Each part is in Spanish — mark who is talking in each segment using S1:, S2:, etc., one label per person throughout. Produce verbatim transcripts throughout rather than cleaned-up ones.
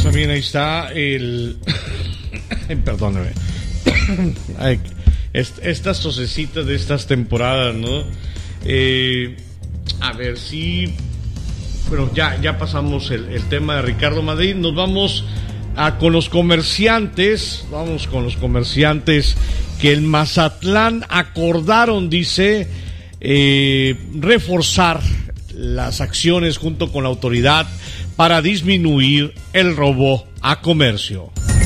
S1: pues también ahí está el... Perdóname. Estas tosecitas de estas temporadas, ¿no? Eh, a ver si... Bueno, ya, ya pasamos el, el tema de Ricardo Madrid. Nos vamos a, con los comerciantes. Vamos con los comerciantes que en Mazatlán acordaron, dice, eh, reforzar las acciones junto con la autoridad para disminuir el robo a comercio.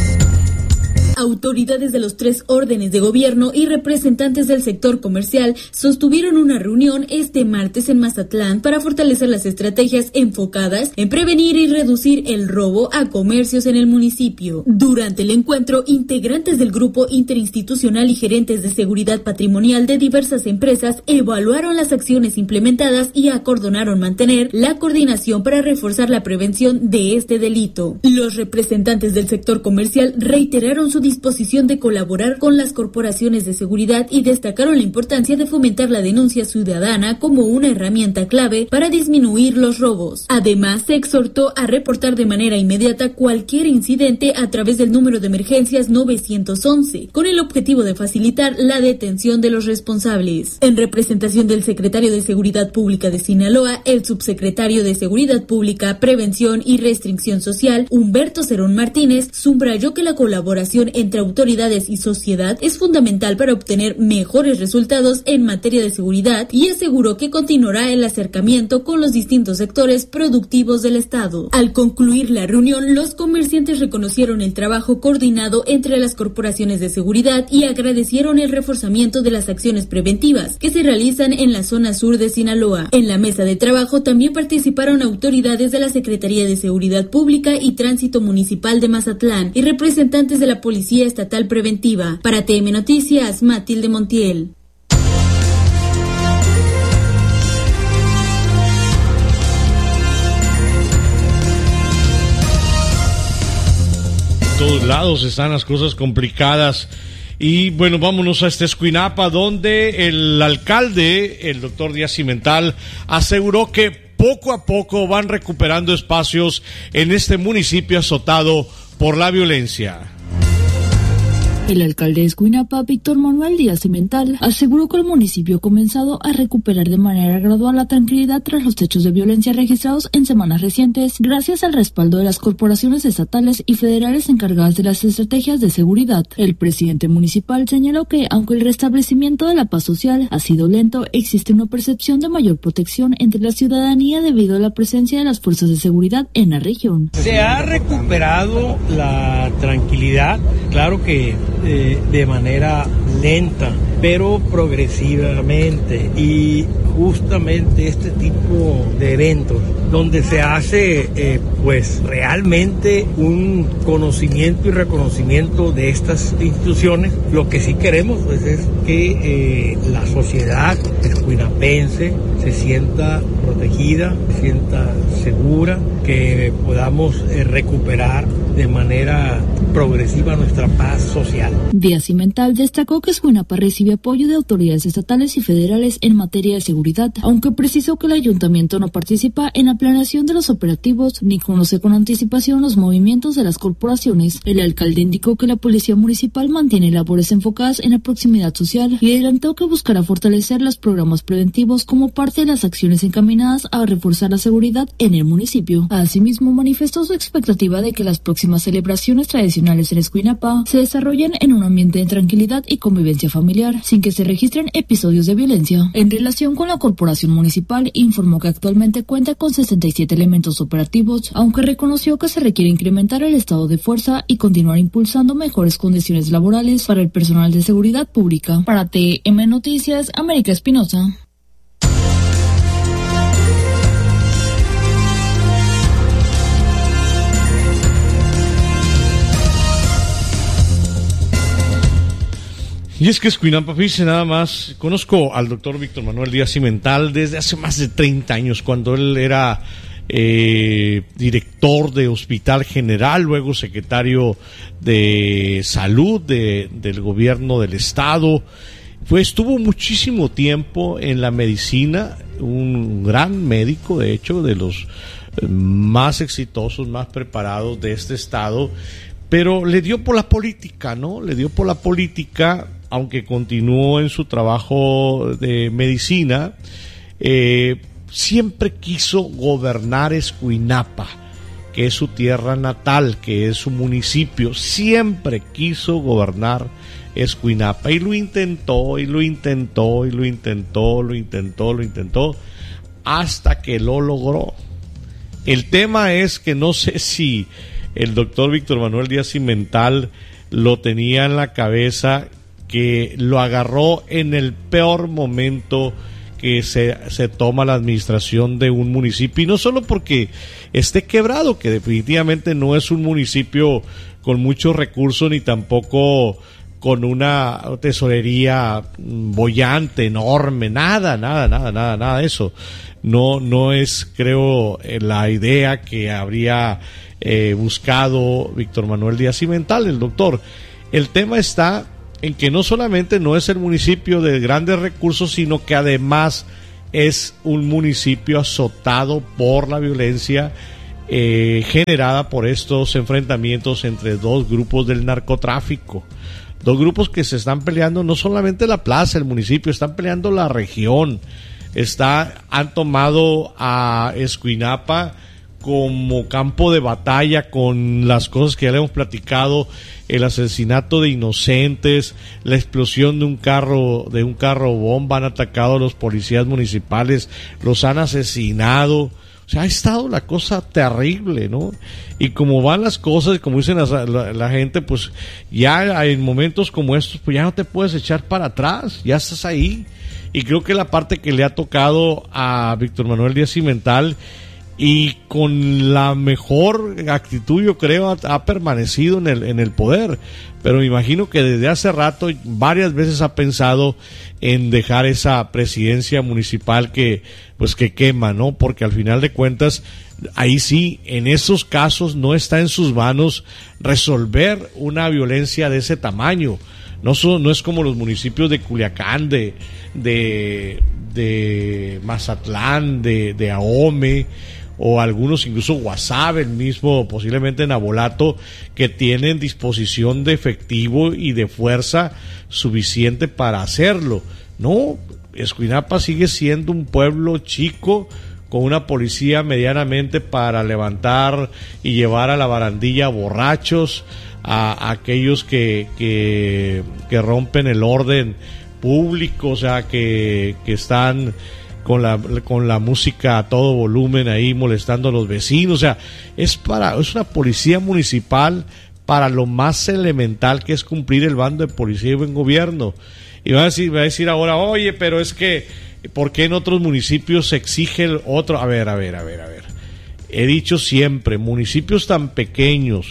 S2: Autoridades de los tres órdenes de gobierno y representantes del sector comercial sostuvieron una reunión este martes en Mazatlán para fortalecer las estrategias enfocadas en prevenir y reducir el robo a comercios en el municipio. Durante el encuentro, integrantes del grupo interinstitucional y gerentes de seguridad patrimonial de diversas empresas evaluaron las acciones implementadas y acordonaron mantener la coordinación para reforzar la prevención de este delito. Los representantes del sector comercial reiteraron su disposición de colaborar con las corporaciones de seguridad y destacaron la importancia de fomentar la denuncia ciudadana como una herramienta clave para disminuir los robos. Además, se exhortó a reportar de manera inmediata cualquier incidente a través del número de emergencias nueve once, con el objetivo de facilitar la detención de los responsables. En representación del secretario de Seguridad Pública de Sinaloa, el subsecretario de Seguridad Pública, Prevención y Restricción Social, Humberto Cerón Martínez, subrayó que la colaboración entre autoridades y sociedad es fundamental para obtener mejores resultados en materia de seguridad y aseguró que continuará el acercamiento con los distintos sectores productivos del Estado. Al concluir la reunión, los comerciantes reconocieron el trabajo coordinado entre las corporaciones de seguridad y agradecieron el reforzamiento de las acciones preventivas que se realizan en la zona sur de Sinaloa. En la mesa de trabajo también participaron autoridades de la Secretaría de Seguridad Pública y Tránsito Municipal de Mazatlán y representantes de la Policía Estatal Preventiva. Para T M Noticias, Matilde Montiel.
S1: En todos lados están las cosas complicadas. Y bueno, vámonos a este Escuinapa, donde el alcalde, el doctor Díaz Cimental, aseguró que poco a poco van recuperando espacios en este municipio azotado por la violencia.
S3: El alcalde de Escuinapa, Víctor Manuel Díaz Cimental, aseguró que el municipio ha comenzado a recuperar de manera gradual la tranquilidad tras los hechos de violencia registrados en semanas recientes, gracias al respaldo de las corporaciones estatales y federales encargadas de las estrategias de seguridad. El presidente municipal señaló que, aunque el restablecimiento de la paz social ha sido lento, existe una percepción de mayor protección entre la ciudadanía debido a la presencia de las fuerzas de seguridad en la región.
S4: Se ha recuperado la tranquilidad, claro que Eh, de manera lenta, pero progresivamente, y justamente este tipo de eventos donde se hace eh, pues realmente un conocimiento y reconocimiento de estas instituciones, lo que sí queremos pues es que eh, la sociedad escuinapense se sienta protegida, se sienta segura, que podamos eh, recuperar de manera progresiva nuestra paz social.
S3: Díaz Cimental destacó que Escuinapa recibe apoyo de autoridades estatales y federales en materia de seguridad, aunque precisó que el ayuntamiento no participa en la planeación de los operativos ni conoce con anticipación los movimientos de las corporaciones. El alcalde indicó que la policía municipal mantiene labores enfocadas en la proximidad social y adelantó que buscará fortalecer los programas preventivos como parte de las acciones encaminadas a reforzar la seguridad en el municipio. Asimismo, manifestó su expectativa de que las próximas celebraciones tradicionales en Escuinapa se desarrollen en un ambiente de tranquilidad y convivencia familiar, sin que se registren episodios de violencia. En relación con la corporación municipal, informó que actualmente cuenta con sesenta y siete elementos operativos, aunque reconoció que se requiere incrementar el estado de fuerza y continuar impulsando mejores condiciones laborales para el personal de seguridad pública. Para T M Noticias, América Espinosa.
S1: Y es que Escuinapa, fíjese nada más, conozco al doctor Víctor Manuel Díaz Cimental desde hace más de treinta años, cuando él era eh, director de Hospital General, luego secretario de Salud de, del gobierno del estado. Pues estuvo muchísimo tiempo en la medicina, un gran médico, de hecho, de los más exitosos, más preparados de este estado, pero le dio por la política, ¿no? Le dio por la política, aunque continuó en su trabajo de medicina, eh, siempre quiso gobernar Escuinapa, que es su tierra natal, que es su municipio, siempre quiso gobernar Escuinapa, y lo intentó, y lo intentó, y lo intentó, lo intentó, lo intentó, hasta que lo logró. El tema es que no sé si el doctor Víctor Manuel Díaz Cimental lo tenía en la cabeza, que lo agarró en el peor momento que se, se toma la administración de un municipio, y no solo porque esté quebrado, que definitivamente no es un municipio con muchos recursos, ni tampoco con una tesorería boyante, enorme, nada, nada, nada, nada, nada de eso. No, no es, creo, la idea que habría eh, buscado Víctor Manuel Díaz Cimental, el doctor. El tema está en que no solamente no es el municipio de grandes recursos, sino que además es un municipio azotado por la violencia eh, generada por estos enfrentamientos entre dos grupos del narcotráfico. Dos grupos que se están peleando no solamente la plaza, el municipio, están peleando la región. Está, han tomado a Escuinapa como campo de batalla con las cosas que ya le hemos platicado, el asesinato de inocentes, la explosión de un carro, de un carro bomba, han atacado a los policías municipales, los han asesinado. O sea, ha estado la cosa terrible, ¿no? Y como van las cosas, como dicen la, la, la gente, pues ya en momentos como estos, pues ya no te puedes echar para atrás, ya estás ahí. Y creo que la parte que le ha tocado a Víctor Manuel Díaz Cimental, y con la mejor actitud, yo creo, ha, ha permanecido en el, en el poder. Pero me imagino que desde hace rato varias veces ha pensado en dejar esa presidencia municipal que, pues, que quema, ¿no? Porque al final de cuentas, ahí sí, en esos casos no está en sus manos resolver una violencia de ese tamaño. No, son, no es como los municipios de Culiacán, de, de, de Mazatlán, de, de Ahome, o algunos incluso Guasave, el mismo, posiblemente Nabolato, que tienen disposición de efectivo y de fuerza suficiente para hacerlo. No, Escuinapa sigue siendo un pueblo chico, con una policía medianamente para levantar y llevar a la barandilla borrachos, a, a aquellos que, que, que rompen el orden público, o sea, que, que están con la, con la música a todo volumen ahí molestando a los vecinos. O sea, es para, es una policía municipal para lo más elemental, que es cumplir el bando de policía y buen gobierno. Y va a decir, va a decir ahora, oye, pero es que, ¿por qué en otros municipios se exige el otro? A ver, a ver, a ver, a ver. He dicho siempre, municipios tan pequeños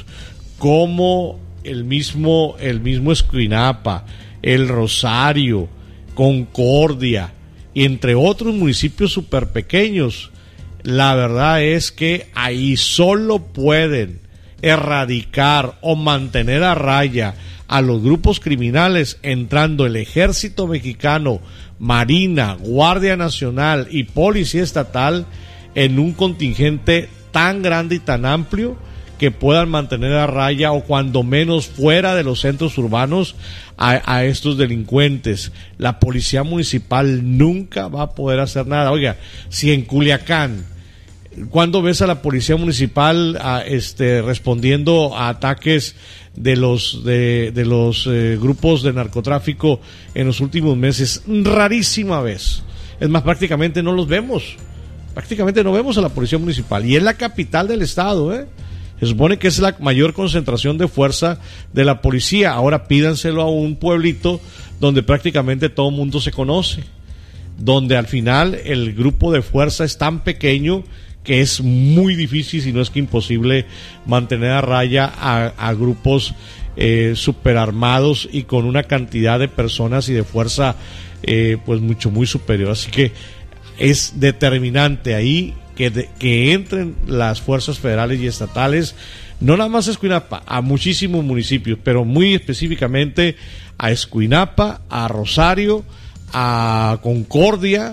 S1: como el mismo, el mismo Escuinapa, El Rosario, Concordia, y entre otros municipios súper pequeños, la verdad es que ahí solo pueden erradicar o mantener a raya a los grupos criminales entrando el Ejército Mexicano, Marina, Guardia Nacional y Policía Estatal en un contingente tan grande y tan amplio que puedan mantener a raya, o cuando menos fuera de los centros urbanos, a, a estos delincuentes. La policía municipal nunca va a poder hacer nada. Oiga, si en Culiacán, ¿cuándo ves a la policía municipal a, este, respondiendo a ataques de los de, de los eh, grupos de narcotráfico en los últimos meses? Rarísima vez. Es más, prácticamente no los vemos. Prácticamente no vemos a la policía municipal. Y es la capital del estado, ¿eh? Se supone que es la mayor concentración de fuerza de la policía. Ahora pídanselo a un pueblito donde prácticamente todo el mundo se conoce, donde al final el grupo de fuerza es tan pequeño que es muy difícil, si no es que imposible, mantener a raya a, a grupos eh, superarmados y con una cantidad de personas y de fuerza eh, pues mucho, muy superior. Así que es determinante ahí que, de, que entren las fuerzas federales y estatales, no nada más a Escuinapa, a muchísimos municipios, pero muy específicamente a Escuinapa, a Rosario, a Concordia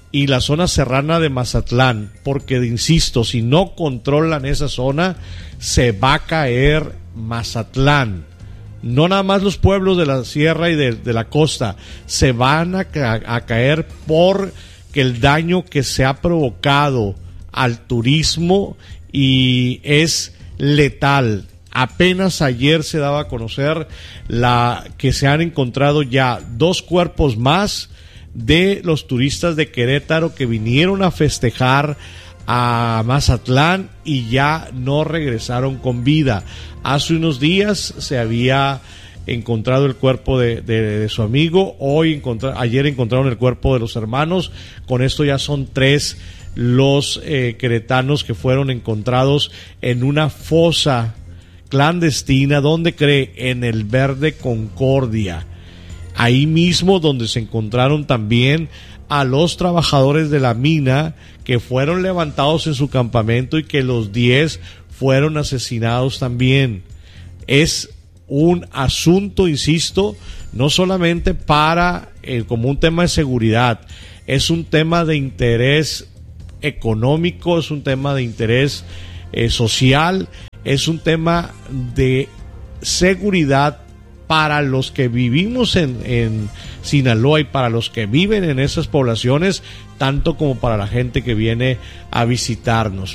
S1: y la zona serrana de Mazatlán, porque insisto, si no controlan esa zona, se va a caer Mazatlán. No nada más los pueblos de la sierra y de, de la costa, se van a, ca- a caer porque el daño que se ha provocado al turismo y es letal. Apenas ayer se daba a conocer la que se han encontrado ya dos cuerpos más de los turistas de Querétaro que vinieron a festejar a Mazatlán y ya no regresaron con vida. Hace unos días se había encontrado el cuerpo de, de, de su amigo, hoy encontra, ayer encontraron el cuerpo de los hermanos. Con esto ya son tres los eh, queretanos que fueron encontrados en una fosa clandestina. ¿Dónde cree? En el Verde Concordia, ahí mismo donde se encontraron también a los trabajadores de la mina que fueron levantados en su campamento y que los diez fueron asesinados también. Es un asunto, insisto, no solamente para eh, como un tema de seguridad, es un tema de interés económico, es un tema de interés eh, social, es un tema de seguridad para los que vivimos en, en Sinaloa y para los que viven en esas poblaciones, tanto como para la gente que viene a visitarnos.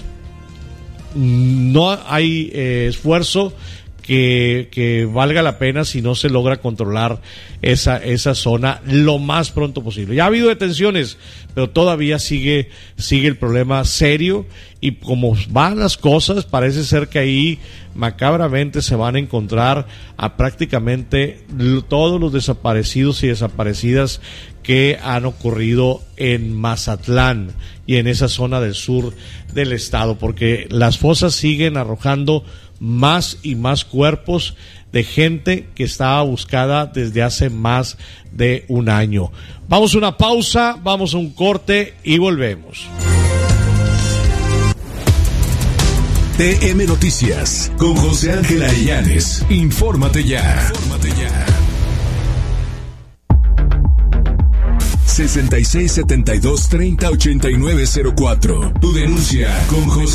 S1: No hay eh, esfuerzo que, que valga la pena si no se logra controlar esa, esa zona lo más pronto posible. Ya ha habido detenciones, pero todavía sigue, sigue el problema serio, y como van las cosas, parece ser que ahí macabramente se van a encontrar a prácticamente todos los desaparecidos y desaparecidas que han ocurrido en Mazatlán y en esa zona del sur del estado, porque las fosas siguen arrojando más y más cuerpos de gente que estaba buscada desde hace más de un año. Vamos a una pausa, vamos a un corte y volvemos.
S5: T M Noticias con José Ángel Aillanes. Infórmate ya. Infórmate ya. sesenta y seis setenta y dos treinta ochenta y nueve cero cuatro. Tu denuncia con José